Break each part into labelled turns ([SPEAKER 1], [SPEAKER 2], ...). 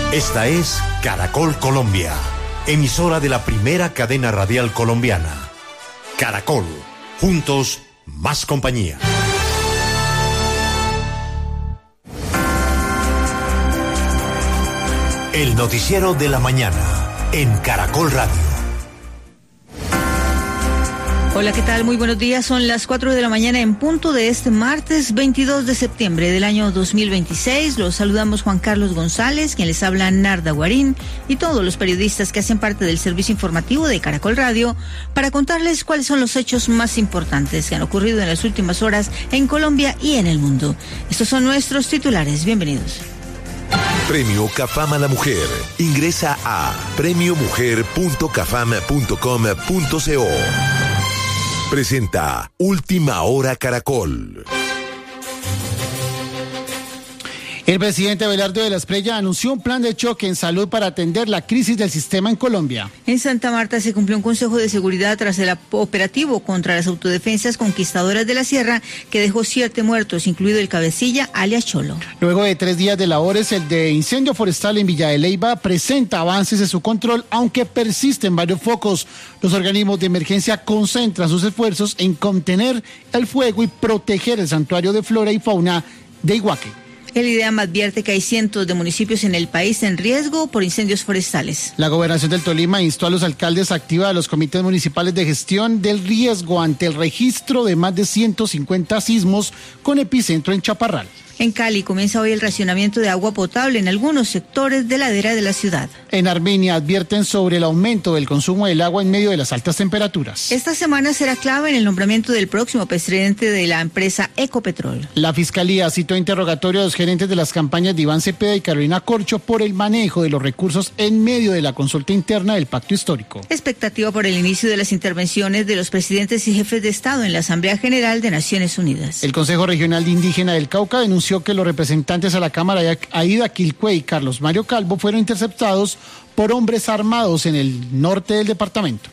[SPEAKER 1] Esta es Caracol Colombia, emisora de la primera cadena radial colombiana. Caracol, juntos, más compañía. El noticiero de la mañana en Caracol Radio.
[SPEAKER 2] Hola, ¿qué tal? Muy buenos días. Son las 4 de la mañana en punto de este martes 22 de septiembre del año 2026. Los saludamos Juan Carlos González, quien les habla Narda Guarín, y todos los periodistas que hacen parte del servicio informativo de Caracol Radio para contarles cuáles son los hechos más importantes que han ocurrido en las últimas horas en Colombia y en el mundo. Estos son nuestros titulares. Bienvenidos.
[SPEAKER 3] Premio CAFAM a la Mujer. Ingresa a premiomujer.cafam.com.co. Presenta Última Hora Caracol.
[SPEAKER 4] El presidente Abelardo de la Espriella anunció un plan de choque en salud para atender la crisis del sistema en Colombia.
[SPEAKER 2] En Santa Marta se cumplió un consejo de seguridad tras el operativo contra las autodefensas conquistadoras de la Sierra que dejó 7 muertos, incluido el cabecilla alias Cholo.
[SPEAKER 4] Luego de 3 días de labores, el de incendio forestal en Villa de Leyva presenta avances en su control, aunque persisten varios focos. Los organismos de emergencia concentran sus esfuerzos en contener el fuego y proteger el santuario de flora y fauna de Iguaque.
[SPEAKER 2] El IDEAM advierte que hay cientos de municipios en el país en riesgo por incendios forestales.
[SPEAKER 4] La Gobernación del Tolima instó a los alcaldes a activar a los comités municipales de gestión del riesgo ante el registro de más de 150 sismos con epicentro en Chaparral.
[SPEAKER 2] En Cali comienza hoy el racionamiento de agua potable en algunos sectores de ladera de la ciudad.
[SPEAKER 4] En Armenia advierten sobre el aumento del consumo del agua en medio de las altas temperaturas.
[SPEAKER 2] Esta semana será clave en el nombramiento del próximo presidente de la empresa Ecopetrol.
[SPEAKER 4] La Fiscalía citó interrogatorio a los gerentes de las campañas de Iván Cepeda y Carolina Corcho por el manejo de los recursos en medio de la consulta interna del Pacto Histórico.
[SPEAKER 2] Expectativa por el inicio de las intervenciones de los presidentes y jefes de Estado en la Asamblea General de Naciones Unidas.
[SPEAKER 4] El Consejo Regional Indígena del Cauca denunció que los representantes a la Cámara, Aida Quilcue y Carlos Mario Calvo, fueron interceptados por hombres armados en el norte del departamento.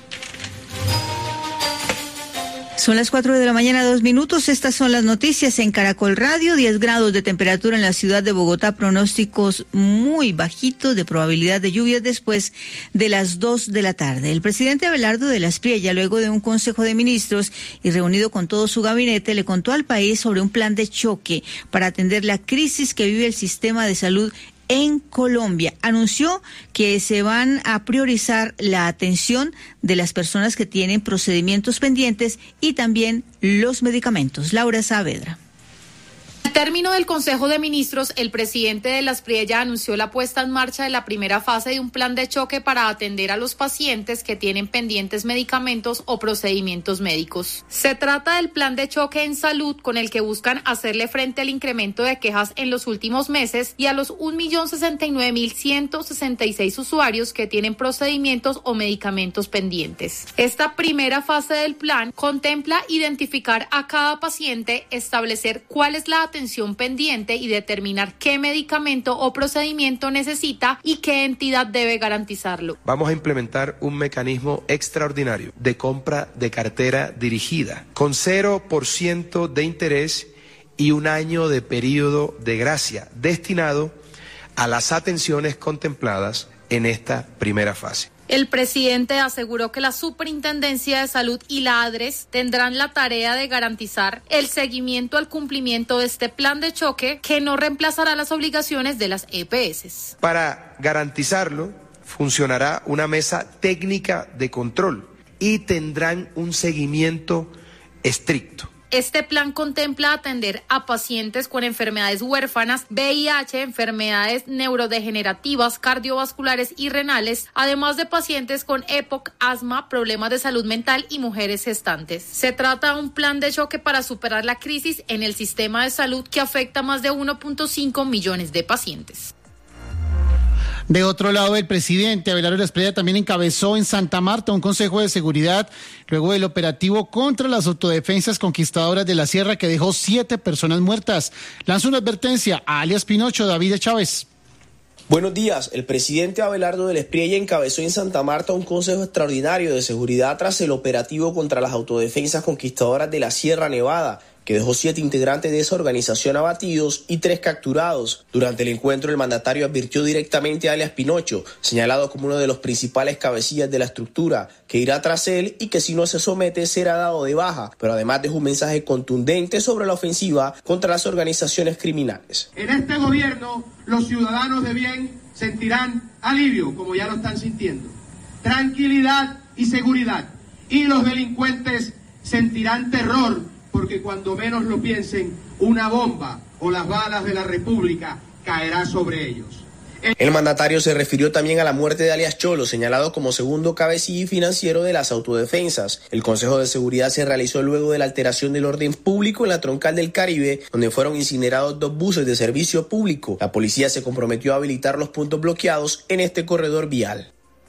[SPEAKER 2] Son las 4 de la mañana, 2 minutos. Estas son las noticias en Caracol Radio. 10 grados de temperatura en la ciudad de Bogotá. Pronósticos muy bajitos de probabilidad de lluvias después de las 2 de la tarde. El presidente Abelardo de la Espriella, luego de un consejo de ministros y reunido con todo su gabinete, le contó al país sobre un plan de choque para atender la crisis que vive el sistema de salud en Colombia. Anunció que se van a priorizar la atención de las personas que tienen procedimientos pendientes y también los medicamentos. Laura Saavedra.
[SPEAKER 5] Al término del Consejo de Ministros, el presidente de la Espriella anunció la puesta en marcha de la primera fase de un plan de choque para atender a los pacientes que tienen pendientes medicamentos o procedimientos médicos. Se trata del plan de choque en salud con el que buscan hacerle frente al incremento de quejas en los últimos meses y a los 1.069.166 usuarios que tienen procedimientos o medicamentos pendientes. Esta primera fase del plan contempla identificar a cada paciente, establecer cuál es la atención pendiente y determinar qué medicamento o procedimiento necesita y qué entidad debe garantizarlo.
[SPEAKER 6] Vamos a implementar un mecanismo extraordinario de compra de cartera dirigida con 0% de interés y 1 año de periodo de gracia destinado a las atenciones contempladas en esta primera fase.
[SPEAKER 5] El presidente aseguró que la Superintendencia de Salud y la ADRES tendrán la tarea de garantizar el seguimiento al cumplimiento de este plan de choque que no reemplazará las obligaciones de las EPS.
[SPEAKER 6] Para garantizarlo, funcionará una mesa técnica de control y tendrán un seguimiento estricto.
[SPEAKER 5] Este plan contempla atender a pacientes con enfermedades huérfanas, VIH, enfermedades neurodegenerativas, cardiovasculares y renales, además de pacientes con EPOC, asma, problemas de salud mental y mujeres gestantes. Se trata de un plan de choque para superar la crisis en el sistema de salud que afecta a más de 1.5 millones de pacientes.
[SPEAKER 4] De otro lado, el presidente Abelardo de la Espriella también encabezó en Santa Marta un consejo de seguridad luego del operativo contra las autodefensas conquistadoras de la Sierra que dejó 7 personas muertas. Lanzó una advertencia a alias Pinocho, David Chávez.
[SPEAKER 7] Buenos días. El presidente Abelardo de la Espriella encabezó en Santa Marta un consejo extraordinario de seguridad tras el operativo contra las autodefensas conquistadoras de la Sierra Nevada, que dejó 7 integrantes de esa organización abatidos y 3 capturados. Durante el encuentro, el mandatario advirtió directamente a alias Pinocho, señalado como uno de los principales cabecillas de la estructura, que irá tras él y que si no se somete será dado de baja, pero además dejó un mensaje contundente sobre la ofensiva contra las organizaciones criminales.
[SPEAKER 8] En este gobierno, los ciudadanos de bien sentirán alivio, como ya lo están sintiendo, tranquilidad y seguridad, y los delincuentes sentirán terror, porque cuando menos lo piensen, una bomba o las balas de la República caerá sobre ellos.
[SPEAKER 7] El mandatario se refirió también a la muerte de alias Cholo, señalado como segundo cabecilla y financiero de las autodefensas. El Consejo de Seguridad se realizó luego de la alteración del orden público en la Troncal del Caribe, donde fueron incinerados 2 buses de servicio público. La policía se comprometió a habilitar los puntos bloqueados en este corredor vial.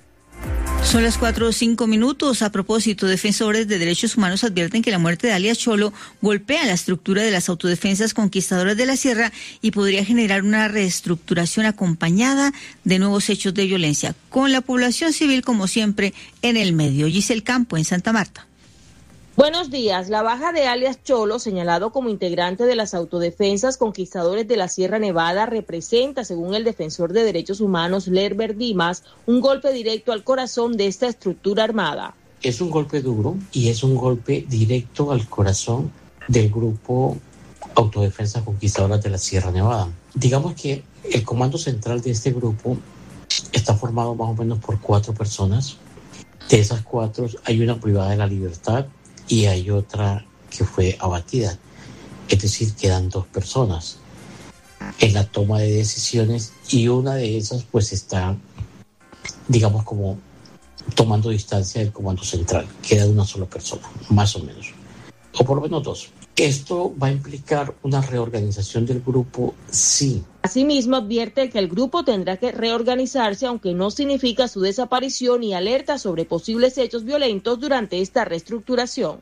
[SPEAKER 2] Son las 4:05. A propósito, defensores de derechos humanos advierten que la muerte de alias Cholo golpea la estructura de las autodefensas conquistadoras de la sierra y podría generar una reestructuración acompañada de nuevos hechos de violencia, con la población civil como siempre en el medio. Giselle Campo, en Santa Marta.
[SPEAKER 9] Buenos días. La baja de alias Cholo, señalado como integrante de las autodefensas conquistadores de la Sierra Nevada, representa, según el defensor de derechos humanos Lerber Dimas, un golpe directo al corazón de esta estructura armada.
[SPEAKER 10] Es un golpe duro y es un golpe directo al corazón del grupo Autodefensas Conquistadoras de la Sierra Nevada. Digamos que el comando central de este grupo está formado más o menos por 4 personas. De esas 4 hay una privada de la libertad y hay otra que fue abatida. Es decir, quedan 2 personas en la toma de decisiones y una de esas pues está, digamos, como tomando distancia del comando central. Queda una sola persona, más o menos, o por lo menos 2. ¿Esto va a implicar una reorganización del grupo? Sí.
[SPEAKER 9] Asimismo, advierte que el grupo tendrá que reorganizarse, aunque no significa su desaparición, y alerta sobre posibles hechos violentos durante esta reestructuración.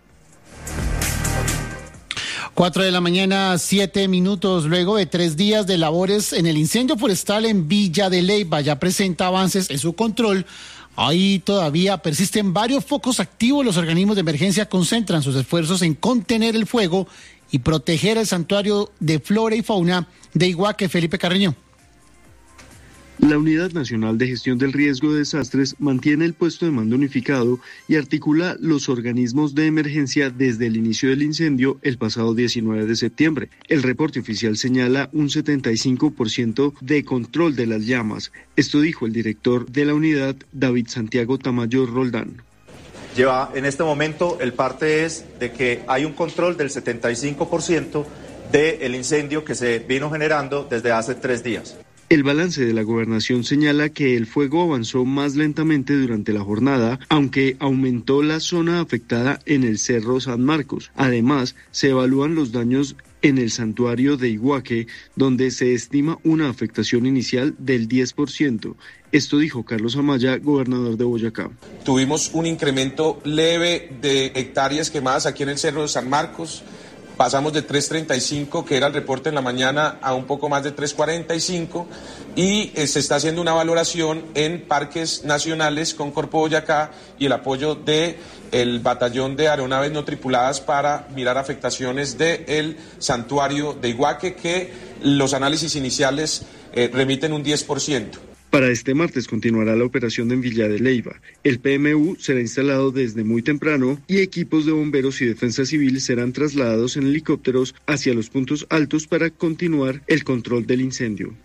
[SPEAKER 4] 4:07 a.m. Luego de 3 días de labores en el incendio forestal en Villa de Leyva, ya presenta avances en su control. Ahí todavía persisten varios focos activos. Los organismos de emergencia concentran sus esfuerzos en contener el fuego y proteger el santuario de flora y fauna de Iguaque. Felipe Carreño.
[SPEAKER 11] La Unidad Nacional de Gestión del Riesgo de Desastres mantiene el puesto de mando unificado y articula los organismos de emergencia desde el inicio del incendio el pasado 19 de septiembre. El reporte oficial señala un 75% de control de las llamas. Esto dijo el director de la unidad, David Santiago Tamayo Roldán.
[SPEAKER 12] En este momento el parte es de que hay un control del 75% del incendio que se vino generando desde hace 3 días.
[SPEAKER 11] El balance de la gobernación señala que el fuego avanzó más lentamente durante la jornada, aunque aumentó la zona afectada en el Cerro San Marcos. Además, se evalúan los daños en el santuario de Iguaque, donde se estima una afectación inicial del 10%. Esto dijo Carlos Amaya, gobernador de Boyacá.
[SPEAKER 13] Tuvimos un incremento leve de hectáreas quemadas aquí en el Cerro de San Marcos. Pasamos de 335, que era el reporte en la mañana, a un poco más de 345, y se está haciendo una valoración en parques nacionales con Corpo Boyacá y el apoyo del batallón de aeronaves no tripuladas para mirar afectaciones del santuario de Iguaque, que los análisis iniciales remiten un 10%.
[SPEAKER 11] Para este martes continuará la operación en Villa de Leyva. El PMU será instalado desde muy temprano y equipos de bomberos y defensa civil serán trasladados en helicópteros hacia los puntos altos para continuar el control del incendio.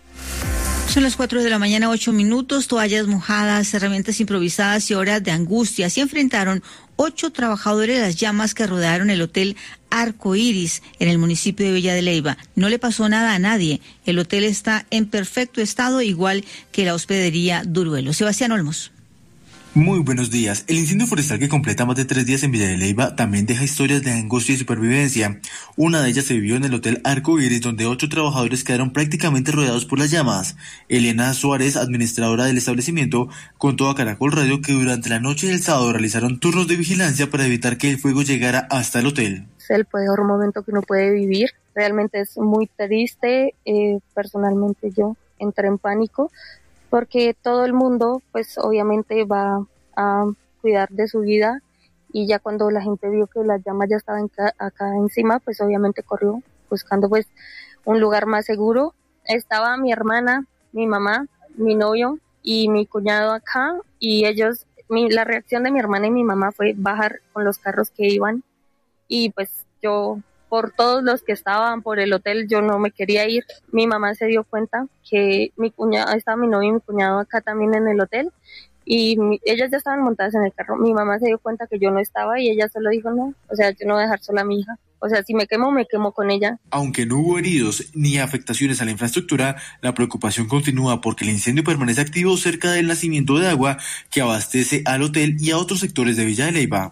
[SPEAKER 2] Son las 4:08 a.m. Toallas mojadas, herramientas improvisadas y horas de angustia. Se enfrentaron 8 trabajadores a las llamas que rodearon el hotel Arco Iris en el municipio de Villa de Leyva. No le pasó nada a nadie. El hotel está en perfecto estado, igual que la hospedería Duruelo. Sebastián Olmos.
[SPEAKER 14] Muy buenos días. El incendio forestal que completa más de 3 días en Villa de Leyva también deja historias de angustia y supervivencia. Una de ellas se vivió en el Hotel Arco Iris, donde 8 trabajadores quedaron prácticamente rodeados por las llamas. Eliana Suárez, administradora del establecimiento, contó a Caracol Radio que durante la noche del sábado realizaron turnos de vigilancia para evitar que el fuego llegara hasta el hotel.
[SPEAKER 15] Es el peor momento que uno puede vivir. Realmente es muy triste. Personalmente yo entré en pánico, porque todo el mundo pues obviamente va a cuidar de su vida y ya cuando la gente vio que las llamas ya estaban acá encima, pues obviamente corrió buscando pues un lugar más seguro. Estaba mi hermana, mi mamá, mi novio y mi cuñado acá, y la reacción de mi hermana y mi mamá fue bajar con los carros que iban, y pues yo, por todos los que estaban por el hotel, yo no me quería ir. Mi mamá se dio cuenta que estaba mi novio y mi cuñado acá también en el hotel, y ellas ya estaban montadas en el carro. Mi mamá se dio cuenta que yo no estaba y ella solo dijo no, o sea, yo no voy a dejar sola a mi hija. O sea, si me quemo con ella.
[SPEAKER 14] Aunque no hubo heridos ni afectaciones a la infraestructura, la preocupación continúa porque el incendio permanece activo cerca del nacimiento de agua que abastece al hotel y a otros sectores de Villa de Leyva.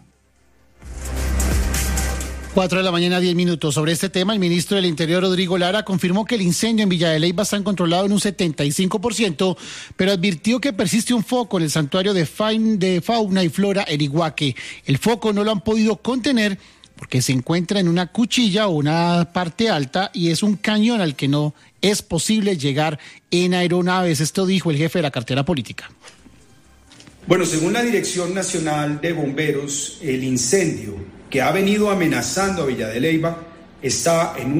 [SPEAKER 4] 4:10 a.m. Sobre este tema, el ministro del Interior, Rodrigo Lara, confirmó que el incendio en Villa de Leyva está controlado en un 75%, pero advirtió que persiste un foco en el santuario de fauna y flora en Iguaque. El foco no lo han podido contener porque se encuentra en una cuchilla o una parte alta y es un cañón al que no es posible llegar en aeronaves. Esto dijo el jefe de la cartera política.
[SPEAKER 16] Bueno, según la Dirección Nacional de Bomberos, el incendio que ha venido amenazando a Villa de Leyva está en un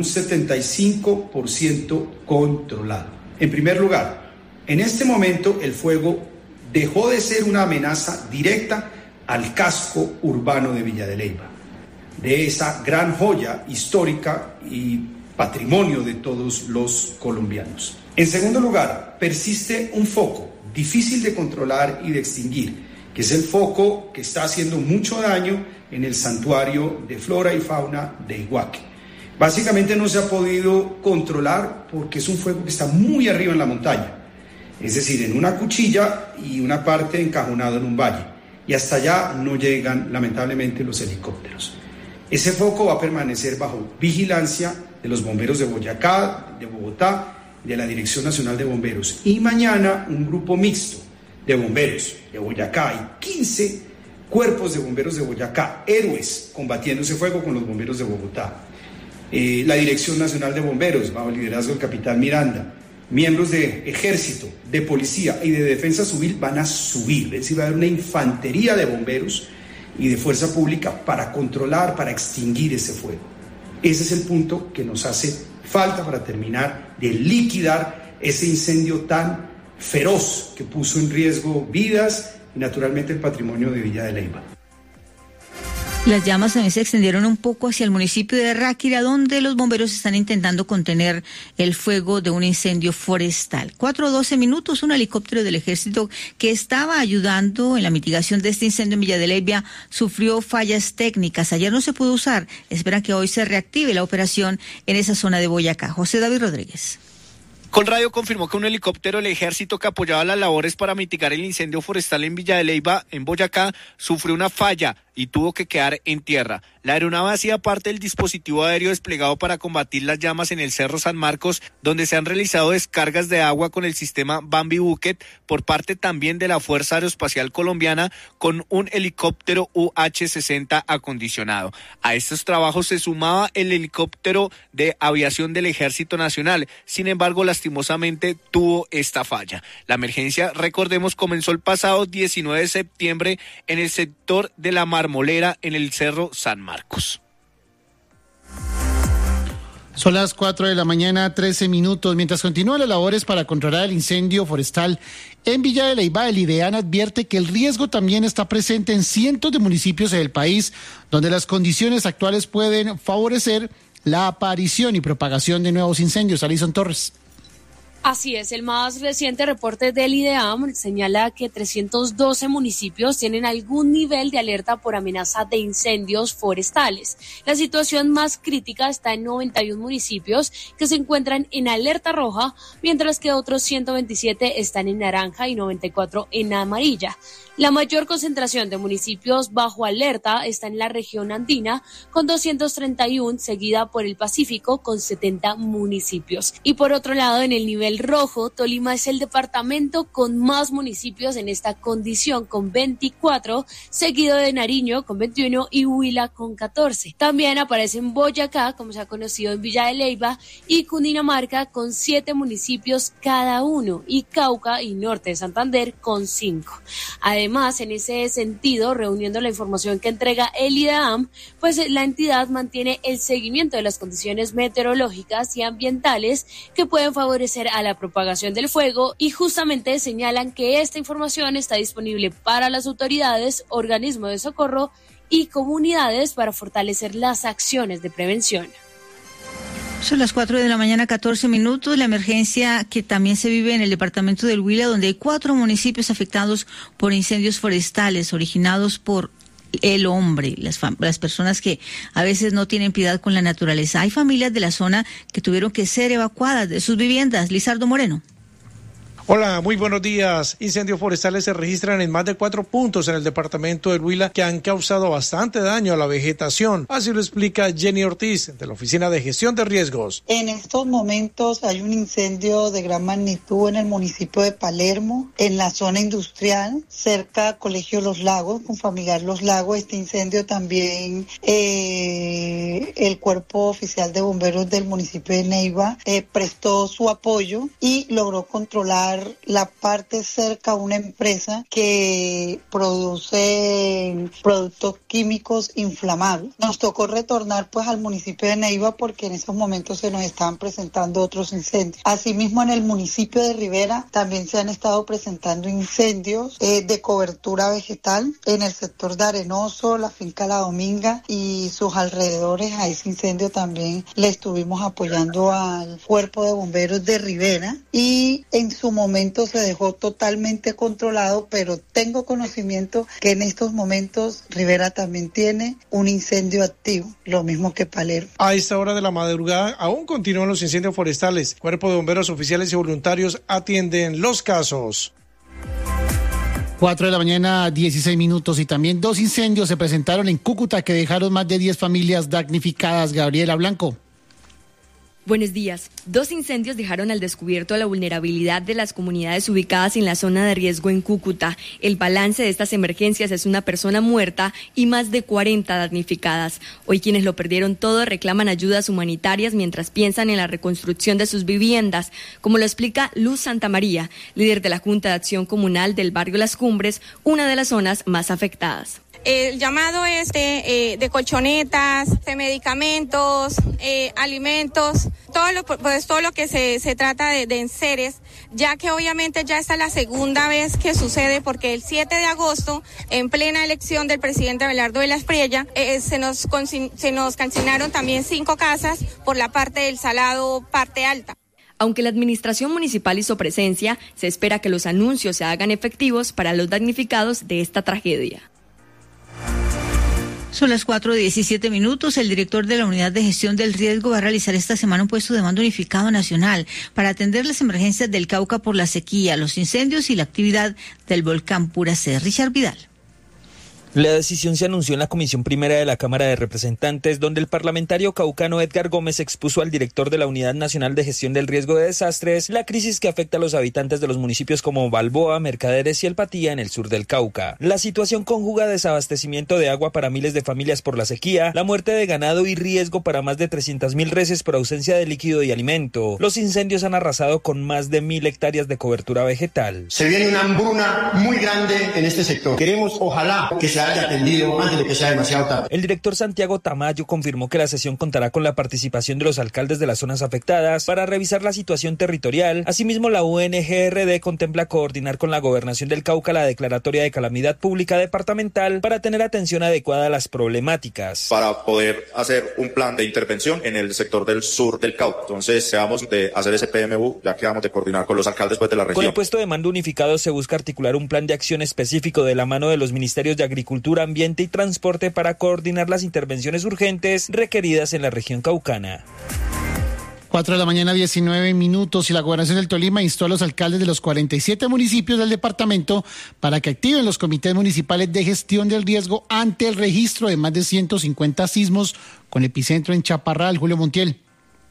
[SPEAKER 16] 75% controlado. En primer lugar, en este momento el fuego dejó de ser una amenaza directa al casco urbano de Villa de Leyva, de esa gran joya histórica y patrimonio de todos los colombianos. En segundo lugar, persiste un foco difícil de controlar y de extinguir, que es el foco que está haciendo mucho daño en el santuario de flora y fauna de Iguaque. Básicamente no se ha podido controlar porque es un fuego que está muy arriba en la montaña, es decir, en una cuchilla y una parte encajonada en un valle, y hasta allá no llegan lamentablemente los helicópteros. Ese foco va a permanecer bajo vigilancia de los bomberos de Boyacá, de Bogotá, de la Dirección Nacional de Bomberos. Y mañana un grupo mixto de bomberos de Boyacá y 15 cuerpos de bomberos de Boyacá, héroes, combatiendo ese fuego con los bomberos de Bogotá. La Dirección Nacional de Bomberos, bajo el liderazgo del capitán Miranda, miembros de Ejército, de Policía y de Defensa Civil van a subir, es decir, va a haber una infantería de bomberos y de fuerza pública para controlar, para extinguir ese fuego. Ese es el punto que nos hace falta para terminar de liquidar ese incendio tan feroz que puso en riesgo vidas y naturalmente el patrimonio de Villa de Leyva.
[SPEAKER 2] Las llamas también se extendieron un poco hacia el municipio de Ráquira, donde los bomberos están intentando contener el fuego de un incendio forestal. 4:12, un helicóptero del ejército que estaba ayudando en la mitigación de este incendio en Villa de Leyva sufrió fallas técnicas. Ayer no se pudo usar. Esperan que hoy se reactive la operación en esa zona de Boyacá. José David Rodríguez.
[SPEAKER 17] Colradio confirmó que un helicóptero del ejército que apoyaba las labores para mitigar el incendio forestal en Villa de Leyva, en Boyacá, sufrió una falla y tuvo que quedar en tierra. La aeronave hacía parte del dispositivo aéreo desplegado para combatir las llamas en el Cerro San Marcos, donde se han realizado descargas de agua con el sistema Bambi Bucket por parte también de la Fuerza Aeroespacial Colombiana con un helicóptero UH-60 acondicionado. A estos trabajos se sumaba el helicóptero de aviación del Ejército Nacional. Sin embargo, lastimosamente tuvo esta falla. La emergencia, recordemos, comenzó el pasado 19 de septiembre en el sector de la Marmolera en el Cerro San Marcos.
[SPEAKER 4] Son las 4:13. Mientras continúan las labores para controlar el incendio forestal en Villa de Leyva, el IDEAN advierte que el riesgo también está presente en cientos de municipios del país, donde las condiciones actuales pueden favorecer la aparición y propagación de nuevos incendios. Alison Torres.
[SPEAKER 18] Así es, el más reciente reporte del IDEAM señala que 312 municipios tienen algún nivel de alerta por amenaza de incendios forestales. La situación más crítica está en 91 municipios que se encuentran en alerta roja, mientras que otros 127 están en naranja y 94 en amarilla. La mayor concentración de municipios bajo alerta está en la región andina, con 231, seguida por el Pacífico, con 70 municipios. Y por otro lado, en el nivel nivel rojo, Tolima es el departamento con más municipios en esta condición, con 24, seguido de Nariño con 21 y Huila con 14. También aparecen Boyacá, como se ha conocido en Villa de Leyva, y Cundinamarca con 7 municipios cada uno, y Cauca y Norte de Santander con 5. Además, en ese sentido, reuniendo la información que entrega el IDEAM, pues la entidad mantiene el seguimiento de las condiciones meteorológicas y ambientales que pueden favorecer a la propagación del fuego, y justamente señalan que esta información está disponible para las autoridades, organismos de socorro y comunidades para fortalecer las acciones de prevención.
[SPEAKER 2] Son las 4 de la mañana, 14 minutos. La emergencia que también se vive en el departamento del Huila, donde hay 4 municipios afectados por incendios forestales originados por el hombre, las personas que a veces no tienen piedad con la naturaleza. Hay familias de la zona que tuvieron que ser evacuadas de sus viviendas. Lizardo Moreno.
[SPEAKER 19] Hola, muy buenos días. Incendios forestales se registran en más de 4 puntos en el departamento del Huila que han causado bastante daño a la vegetación. Así lo explica Jenny Ortiz, de la Oficina de Gestión de Riesgos.
[SPEAKER 20] En estos momentos hay un incendio de gran magnitud en el municipio de Palermo, en la zona industrial, cerca a Colegio Los Lagos, con Familiar Los Lagos. Este incendio también, el Cuerpo Oficial de Bomberos del municipio de Neiva prestó su apoyo y logró controlar la parte cerca a una empresa que produce productos químicos inflamables. Nos tocó retornar pues al municipio de Neiva porque en esos momentos se nos estaban presentando otros incendios. Asimismo, en el municipio de Rivera también se han estado presentando incendios de cobertura vegetal en el sector de Arenoso, la finca La Dominga y sus alrededores. A ese incendio también le estuvimos apoyando al Cuerpo de Bomberos de Rivera y en su momento se dejó totalmente controlado, pero tengo conocimiento que en estos momentos Rivera también tiene un incendio activo, lo mismo que Palermo.
[SPEAKER 19] A esta hora de la madrugada aún continúan los incendios forestales. Cuerpo de Bomberos oficiales y voluntarios atienden los casos.
[SPEAKER 4] 4 de la mañana, 16 minutos, y también 2 incendios se presentaron en Cúcuta que dejaron más de 10 familias damnificadas. Gabriela Blanco.
[SPEAKER 21] Buenos días. 2 incendios dejaron al descubierto la vulnerabilidad de las comunidades ubicadas en la zona de riesgo en Cúcuta. El balance de estas emergencias es una persona muerta y más de 40 damnificadas. Hoy quienes lo perdieron todo reclaman ayudas humanitarias mientras piensan en la reconstrucción de sus viviendas, como lo explica Luz Santamaría, líder de la Junta de Acción Comunal del barrio Las Cumbres, una de las zonas más afectadas.
[SPEAKER 22] El llamado es de colchonetas, de medicamentos, alimentos, todo lo que se trata de enseres, ya que obviamente ya esta es la segunda vez que sucede, porque el 7 de agosto, en plena elección del presidente Abelardo de la Espriella, se nos calcinaron también 5 casas por la parte del Salado, parte alta.
[SPEAKER 21] Aunque la administración municipal hizo presencia, se espera que los anuncios se hagan efectivos para los damnificados de esta tragedia.
[SPEAKER 2] Son las 4:17 minutos. El director de la Unidad de Gestión del Riesgo va a realizar esta semana un puesto de mando unificado nacional para atender las emergencias del Cauca por la sequía, los incendios y la actividad del volcán Puracé. Richard Vidal.
[SPEAKER 23] La decisión se anunció en la Comisión Primera de la Cámara de Representantes, donde el parlamentario caucano Edgar Gómez expuso al director de la Unidad Nacional de Gestión del Riesgo de Desastres la crisis que afecta a los habitantes de los municipios como Balboa, Mercaderes y El Patía en el sur del Cauca. La situación conjuga desabastecimiento de agua para miles de familias por la sequía, la muerte de ganado y riesgo para más de 300.000 reses por ausencia de líquido y alimento. Los incendios han arrasado con más de 1.000 hectáreas de cobertura vegetal.
[SPEAKER 24] Se viene una hambruna muy grande en este sector. Queremos, ojalá, que se haya atendido antes de que sea demasiado tarde.
[SPEAKER 23] El director Santiago Tamayo confirmó que la sesión contará con la participación de los alcaldes de las zonas afectadas para revisar la situación territorial. Asimismo, la UNGRD contempla coordinar con la Gobernación del Cauca la declaratoria de calamidad pública departamental para tener atención adecuada a las problemáticas.
[SPEAKER 12] Para poder hacer un plan de intervención en el sector del sur del Cauca. Entonces, vamos de hacer ese PMU, ya que vamos de coordinar con los alcaldes de la región.
[SPEAKER 23] Con el puesto de mando unificado se busca articular un plan de acción específico de la mano de los ministerios de Agricultura, Ambiente y Transporte para coordinar las intervenciones urgentes requeridas en la región caucana.
[SPEAKER 4] 4 de la mañana, 19 minutos, y la Gobernación del Tolima instó a los alcaldes de los 47 municipios del departamento para que activen los comités municipales de gestión del riesgo ante el registro de más de 150 sismos con epicentro en Chaparral. Julio Montiel.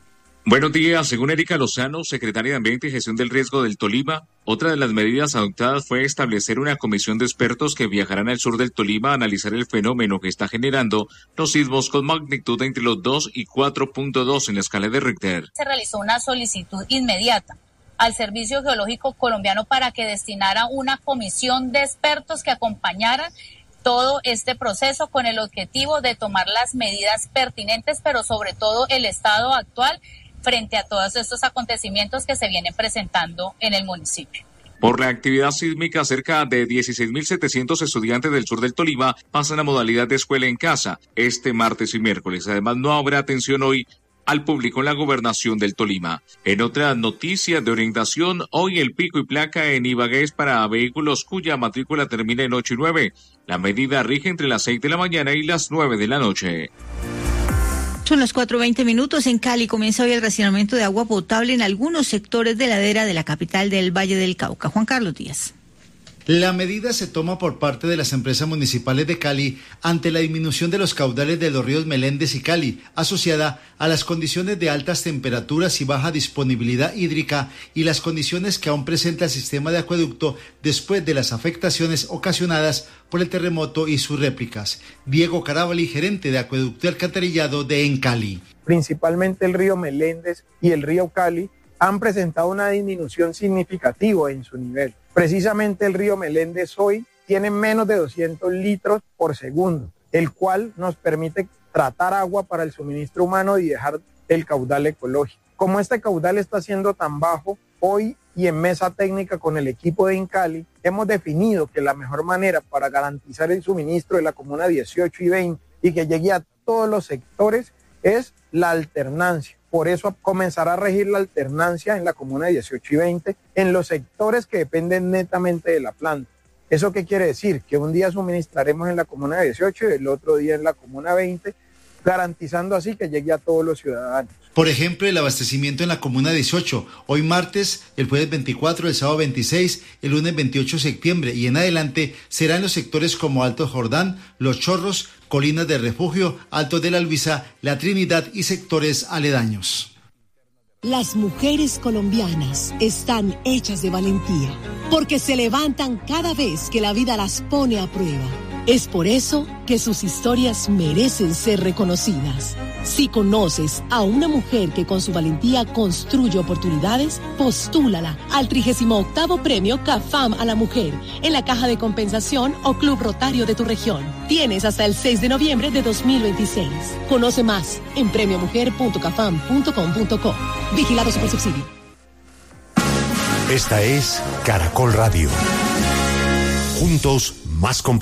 [SPEAKER 1] Buenos días. Según Erika Lozano, secretaria de Ambiente y Gestión del Riesgo del Tolima, otra de las medidas adoptadas fue establecer una comisión de expertos que viajarán al sur del Tolima a analizar el fenómeno que está generando los sismos con magnitud entre los 2 y 4.2 en la escala de Richter.
[SPEAKER 3] Se realizó una solicitud inmediata al Servicio Geológico Colombiano para que destinara una comisión de expertos que acompañaran todo este proceso con el objetivo de tomar las medidas pertinentes, pero sobre todo el estado actual frente a todos estos acontecimientos que se vienen presentando en el municipio.
[SPEAKER 1] Por la actividad sísmica, cerca de 16.700 estudiantes del sur del Tolima pasan a modalidad de escuela en casa este martes y miércoles. Además, no habrá atención hoy al público en la gobernación del Tolima. En otras noticias de orientación, hoy el pico y placa en Ibagué es para vehículos cuya matrícula termina en 8 y 9. La medida rige entre las 6 de la mañana y las 9 de la noche.
[SPEAKER 2] Son las 4:20. En Cali comienza hoy el racionamiento de agua potable en algunos sectores de ladera de la capital del Valle del Cauca. Juan Carlos Díaz.
[SPEAKER 5] La medida se toma por parte de las empresas municipales de Cali ante la disminución de los caudales de los ríos Meléndez y Cali, asociada a las condiciones de altas temperaturas y baja disponibilidad hídrica y las condiciones que aún presenta el sistema de acueducto después de las afectaciones ocasionadas por el terremoto y sus réplicas. Diego Carabalí, gerente de Acueducto y Alcantarillado de Encali.
[SPEAKER 6] Principalmente el río Meléndez y el río Cali han presentado una disminución significativa en su nivel. Precisamente el río Meléndez hoy tiene menos de 200 litros por segundo, el cual nos permite tratar agua para el suministro humano y dejar el caudal ecológico. Como este caudal está siendo tan bajo, hoy y en mesa técnica con el equipo de Incali, hemos definido que la mejor manera para garantizar el suministro de la comuna 18 y 20 y que llegue a todos los sectores es la alternancia. Por eso comenzará a regir la alternancia en la comuna 18 y 20 en los sectores que dependen netamente de la planta. ¿Eso qué quiere decir? Que un día suministraremos en la comuna 18 y el otro día en la comuna 20, garantizando así que llegue a todos los ciudadanos.
[SPEAKER 5] Por ejemplo, el abastecimiento en la comuna 18, hoy martes, el jueves 24, el sábado 26, el lunes 28 de septiembre y en adelante será en los sectores como Alto Jordán, Los Chorros, Colinas de Refugio, Alto de la Luisa, La Trinidad y sectores aledaños.
[SPEAKER 25] Las mujeres colombianas están hechas de valentía, porque se levantan cada vez que la vida las pone a prueba. Es por eso que sus historias merecen ser reconocidas. Si conoces a una mujer que con su valentía construye oportunidades, postúlala al 38º Premio CAFAM a la Mujer en la Caja de Compensación o Club Rotario de tu región. Tienes hasta el 6 de noviembre de 2026. Conoce más en premiomujer.cafam.com.co. Vigilado Supersubsidio.
[SPEAKER 26] Esta es Caracol Radio. Juntos más competitivos.